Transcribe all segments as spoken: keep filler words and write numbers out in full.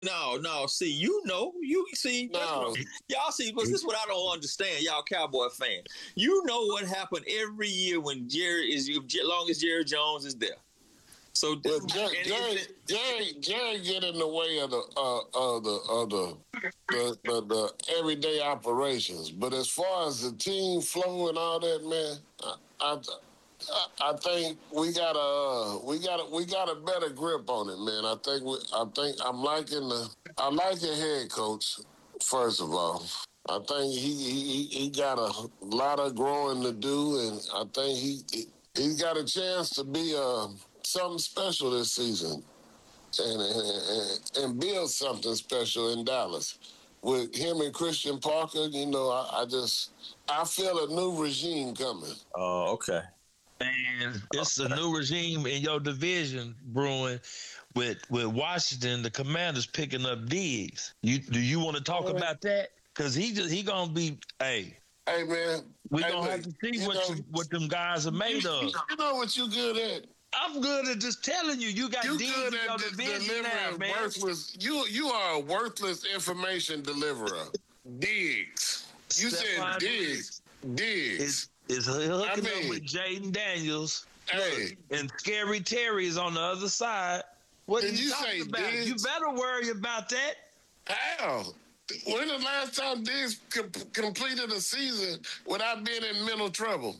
No, no. See, you know, you see. That's No. what y'all see. But this is what I don't understand, y'all Cowboy fans. You know what happened every year when Jerry is, as long as Jerry Jones is there. So Well, Jerry, Jerry, Jerry, Jerry get in the way of the uh, of the of the, the, the the everyday operations. But as far as the team flow and all that, man, I I, I think we got a we got a, we got a better grip on it, man. I think we, I think I'm liking the I like your head coach. First of all, I think he he he got a lot of growing to do, and I think he, he he's got a chance to be a something special this season and, and, and build something special in Dallas. With him and Christian Parker, you know, I, I just, I feel a new regime coming. Oh, uh, okay. And it's a new regime in your division brewing with with Washington, the Commanders picking up Diggs. You do you want to talk about that? Because he just he gonna be hey. Hey man, we hey, gonna man, have to see what know, you, what them guys are made you, of. You know what you good at? I'm good at just telling you. You got you Diggs good in at your d- division now, man. Worthless. You you are a worthless information deliverer. Diggs. You Stephon said Diggs. Diggs. Is hooking I mean, up with Jaden Daniels. Hey, look, and Scary Terry is on the other side. What did you, you talking say about? Diggs? You better worry about that. How? When the last time Diggs com- completed a season without being in mental trouble?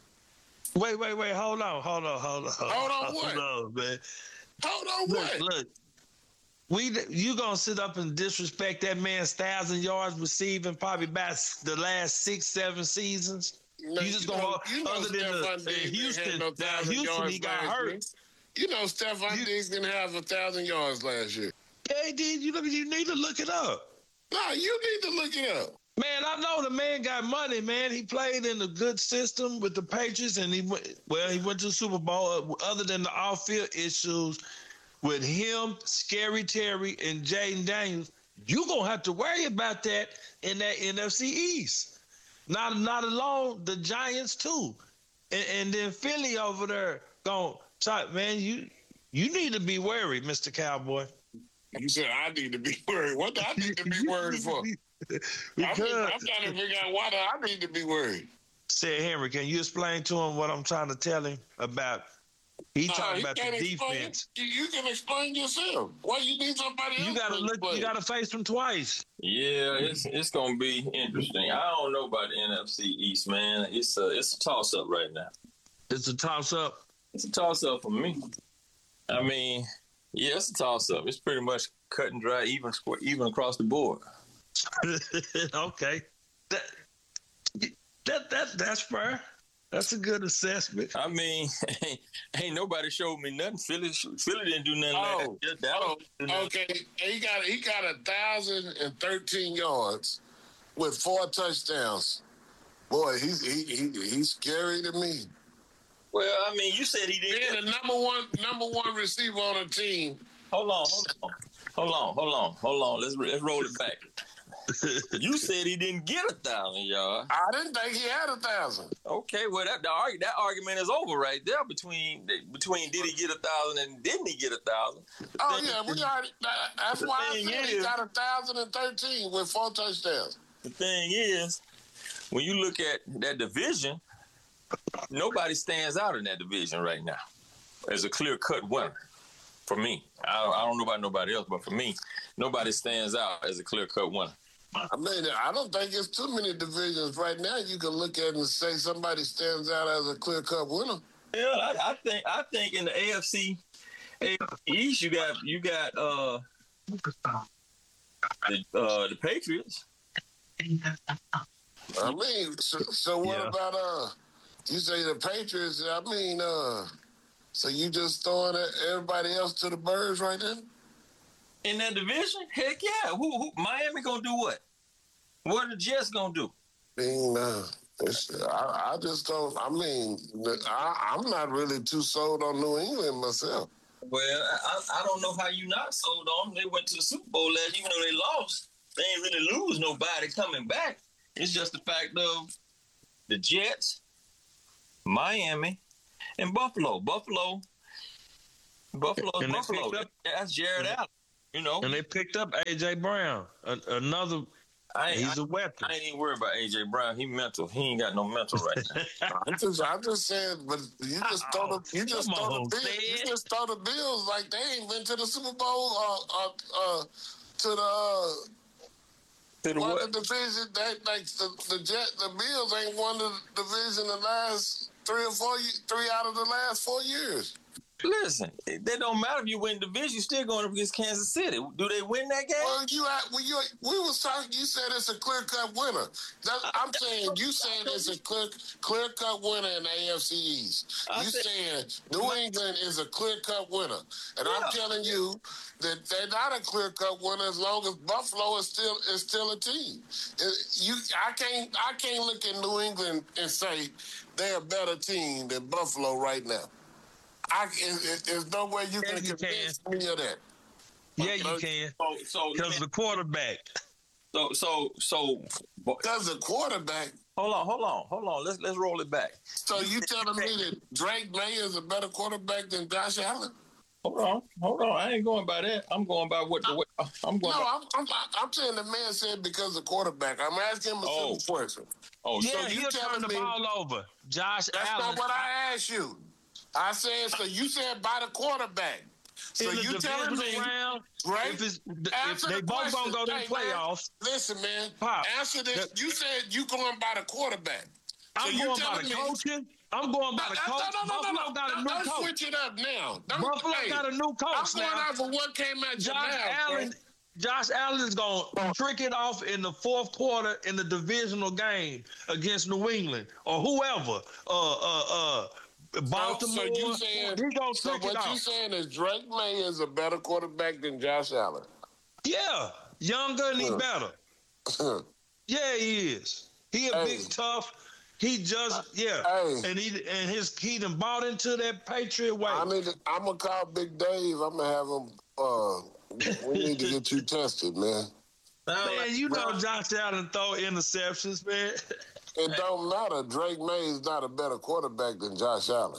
Wait, wait, wait. Hold on, hold on, hold on. Hold on, what? Hold on, man. Hold on, look, what? Look, we you gonna sit up and disrespect that man's thousand yards receiving probably about the last six, seven seasons? No, you just you gonna know, you know other than Stephon the, uh, Houston, no now Houston he got hurt. Year. You know Stephon you, Diggs didn't have a thousand yards last year. Yeah, he did. You look, you need to look it up. No, you need to look it up. Man, I know the man got money, man. He played in a good system with the Patriots, and he went, well, he went to the Super Bowl. Other than the off-field issues with him, Scary Terry, and Jaden Daniels, you're going to have to worry about that in that N F C East. Not not alone, the Giants, too. And, and then Philly over there going, man, you you need to be worried, Mister Cowboy. You said I need to be worried. What do I need to be worried for? I'm, I'm trying to figure out why do I need to be worried. Said Henry, can you explain to him what I'm trying to tell him about? He no, talking he about the defense. You, you can explain yourself. Why you need somebody else? You gotta look. Explain? You gotta face them twice. Yeah, it's it's gonna be interesting. I don't know about the N F C East, man. It's a it's a toss up right now. It's a toss up. It's a toss up for me. I mean, yeah, it's a toss up. It's pretty much cut and dry, even even across the board. Okay, that that that that's fair. That's a good assessment. I mean, ain't, ain't nobody showed me nothing. Philly, Philly didn't do nothing. Oh, like that. oh okay. He got he got a thousand and thirteen yards with four touchdowns. Boy, he's he, he he's scary to me. Well, I mean, you said he didn't. Being the number one number one receiver on a team. Hold on, hold on, hold on, hold on, hold on. Let's let's roll it back. You said he didn't get a thousand yards. I didn't think he had a thousand. Okay, well that the, that argument is over right there between between did he get a thousand and didn't he get a thousand? Oh thing, yeah, we already. That's why I said is, he got a thousand and thirteen with four touchdowns. The thing is, when you look at that division, nobody stands out in that division right now as a clear cut winner. For me, I don't, I don't know about nobody else, but for me, nobody stands out as a clear cut winner. I mean, I don't think it's too many divisions right now you can look at and say somebody stands out as a clear-cut winner. Yeah, I, I think I think in the A F C, A F C East you got you got uh the uh the Patriots. I mean, so, so what yeah. about uh? You say the Patriots? I mean, uh, so you just throwing everybody else to the birds right now? In that division? Heck yeah. Who, who Miami gonna do what? What are the Jets gonna do? I mean, uh, I, I just don't, I mean, I, I'm not really too sold on New England myself. Well, I, I don't know how you not sold on them. They went to the Super Bowl last year, even though they lost. They ain't really lose nobody coming back. It's just the fact of the Jets, Miami, and Buffalo. Buffalo. Buffalo. Buffalo. That's Jared Allen. You know, And they picked up A J Brown, a, another. I ain't, He's I, a weapon. I ain't even worried about A J Brown. He mental. He ain't got no mental right now. I just, I just said, but you just throw the, you just Come throw on, the, Bills, you Ted. just throw the Bills like they ain't been to the Super Bowl, uh, uh, uh to the, uh, To the won what? the division. They, like the the Jet, the Bills ain't won the division the last three or four, ye- three out of the last four years. Listen, it it don't matter if you win division. You're still going up against Kansas City. Do they win that game? Well, you, had- well, you, we was talking. You said it's a clear cut winner. That, I'm saying you said it's a clear clear cut winner in the A F C East. I You said- saying New England is a clear cut winner, and I'm Yeah. telling you that they're not a clear cut winner as long as Buffalo is still is still a team. It- you, I can't I can't look at New England and say they're a better team than Buffalo right now. I it, it, there's no way you Yeah, can you convince me of that. Yeah, you can. So, so, Because the quarterback. so, so, so, bo- Because the quarterback. hold on, hold on, hold on. Let's let's roll it back. So you telling me that Drake May is a better quarterback than Josh Allen? Hold on, hold on. I ain't going by that. I'm going by what the. What, I'm going. No, by, I'm, I'm I'm saying the man said because of quarterback. I'm asking him a Oh. simple question. oh, Yeah, So you he'll turn telling the me- ball over. Josh That's Allen. not what I asked you. I said so. You said by the quarterback. So in the you telling divisional me? round, Drake, if, it's, if answer they the both question. gonna go to the Hey, man, playoffs, listen, man. Pop, Answer this. that- You said you going by the quarterback. So I'm you going by telling the me- coaching. I'm going by the No, coach. no, no, no, Buffalo no, got a no, new don't coach. switch it up now. Don't, Buffalo hey, got a new coach I'm going now. off of what came out your Josh mouth, Allen, bro. Josh Allen is going to trick it off in the fourth quarter in the divisional game against New England or whoever. Uh, uh, uh, Baltimore. So, so you saying? He gonna So trick it what you off. saying is Drake May is a better quarterback than Josh Allen? Yeah, younger and he Yeah. better. Yeah, he is. He a Hey. big tough. He just yeah, Hey. and he and his he done bought into that Patriot way. I need. To, I'm gonna call Big Dave. I'm gonna have him. Uh, we need to get you tested, man. Man, you know Josh Allen throw interceptions, man. It don't matter. Drake May is not a better quarterback than Josh Allen,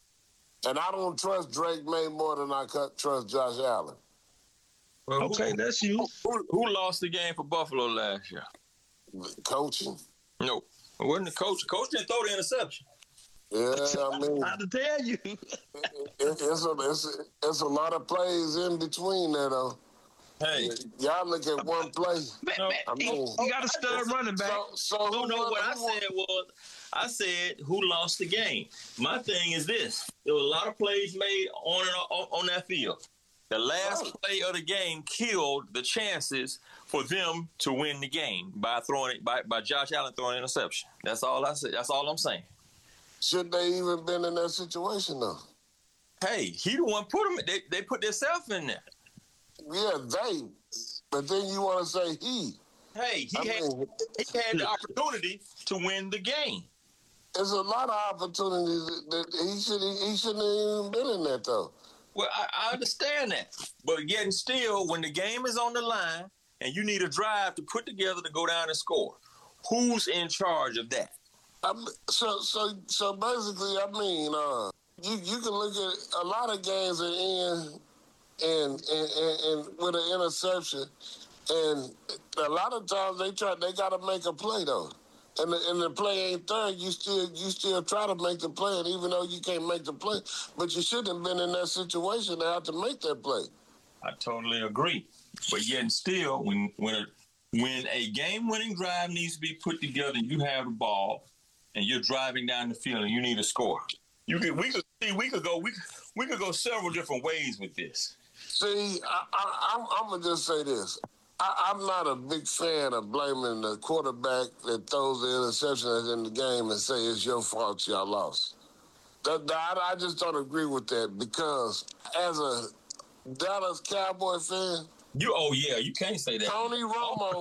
and I don't trust Drake May more than I cut- trust Josh Allen. Well, who- Okay, that's you. Who, who lost the game for Buffalo last year? Coaching. No, it wasn't the coach. Coach didn't throw the interception. Yeah, I mean, I to tell you. it, it's a it's a, it's a lot of plays in between there though. Hey, Y'all look at one play. Man, No, man, I he, mean- he got a stud running back. So, so no, who no. won- What I who won- said was, I said who lost the game. My thing is this: there were a lot of plays made on and on, on that field. The last Right. play of the game killed the chances for them to win the game by throwing it by, by Josh Allen throwing an interception. That's all I said. That's all I'm saying. Should they even been in that situation though? Hey, he the one put them. They they put themselves in there. Yeah, they. But then you want to say he. Hey, he I had mean, he had the opportunity to win the game. there's a lot of opportunities that, that he should he shouldn't have even been in that though. Well, I, I understand that, but yet and still, when the game is on the line and you need a drive to put together to go down and score, who's in charge of that? I'm, so so so basically, I mean, uh, you you can look at a lot of games that end and and, and, and with an interception, and a lot of times they try they got to make a play though. And the, and the play ain't there, you still you still try to make the play, and even though you can't make the play, but you shouldn't have been in that situation to have to make that play. I totally agree, but yet and still, when when a, when a game-winning drive needs to be put together, and you have the ball, and you're driving down the field, and you need a score. You could we could see we could go we could, we could go several different ways with this. See, I, I, I'm, I'm gonna just say this. I, I'm not a big fan of blaming the quarterback that throws the interception in the game and say it's your fault y'all lost. That, that, I just don't agree with that because as a Dallas Cowboy fan, You oh yeah, you can't say that. Tony Romo,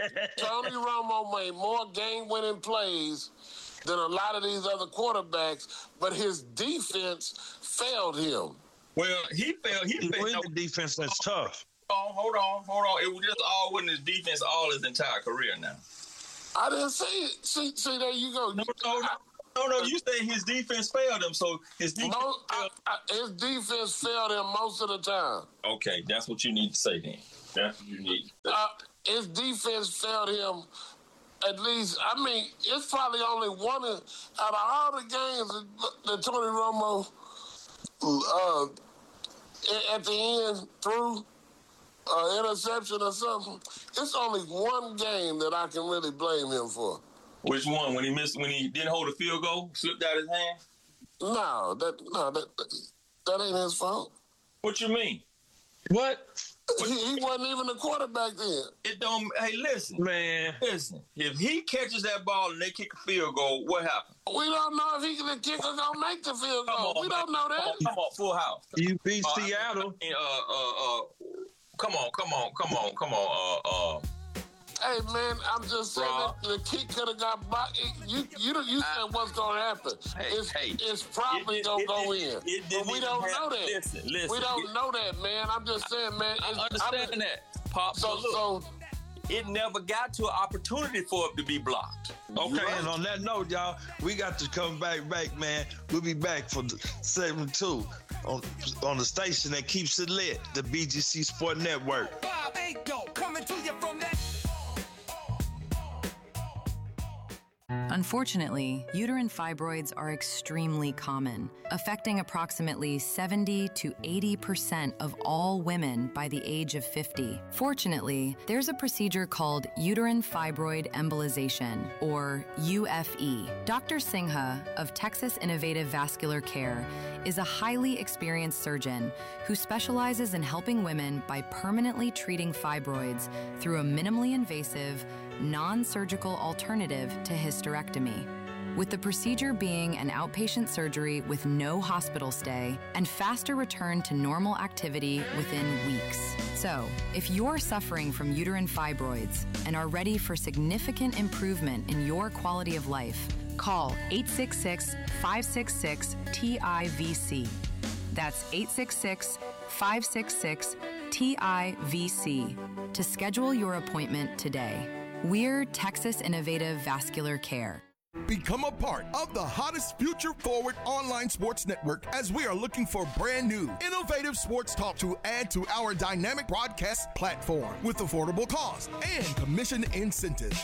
Tony Romo made more game-winning plays than a lot of these other quarterbacks, but his defense failed him. Well, he felt he He felt. win the defense that's tough. Hold on, hold on, hold on. It was just all within his defense all his entire career now. I didn't say it. See, see, there you go. No, no, no. No, no, you say his defense failed him, so his defense. Most, I, I, his defense failed him most of the time. Okay, that's what you need to say then. That's what you need. Uh, his defense failed him. At least, I mean, it's probably only one in, out of all the games that, that Tony Romo uh, at the end threw uh, interception or something. It's only one game that I can really blame him for. Which one? When he missed, when he didn't hold a field goal, slipped out his hand? No, that no, that that ain't his fault. What you mean? What? He, he wasn't even the quarterback then. It don't. Hey, listen, Man. listen. If he catches that ball and they kick a field goal, what happened? We don't know if he can the kicker gonna make the field Come goal. on, We man. don't know that. Come on, come on, full house. You beat Uh, Seattle. I mean, uh, uh, uh, come on, come on, come on, come on. Uh, uh, Hey man, I'm just saying Rob. that the kick could have got blocked. You you you said what's gonna happen? Hey, it's hey. it's probably It- gonna it- go it- in, it but didn't we even don't have- know that. listen, listen, we don't it- know that, man. I'm just saying, man. I it's- understand mean, that, Pop. So but look, so it never got to an opportunity for it to be blocked. Okay, Right. and on that note, y'all, we got to come back, back, man. We'll be back for the segment two on on the station that keeps it lit, the B G C Sport Network. Bob Aiko coming to you from that. Unfortunately, uterine fibroids are extremely common, affecting approximately seventy to eighty percent of all women by the age of fifty. Fortunately, there's a procedure called uterine fibroid embolization, or U F E. Doctor Singha of Texas Innovative Vascular Care is a highly experienced surgeon who specializes in helping women by permanently treating fibroids through a minimally invasive, non-surgical alternative to hysterectomy. With the procedure being an outpatient surgery with no hospital stay and faster return to normal activity within weeks. So, if you're suffering from uterine fibroids and are ready for significant improvement in your quality of life, call eight six six, five six six, T I V C. That's eight six six, five six six, T I V C to schedule your appointment today. We're Texas Innovative Vascular Care. Become a part of the hottest future forward online sports network as we are looking for brand new, innovative sports talk to add to our dynamic broadcast platform with affordable cost and commission incentives.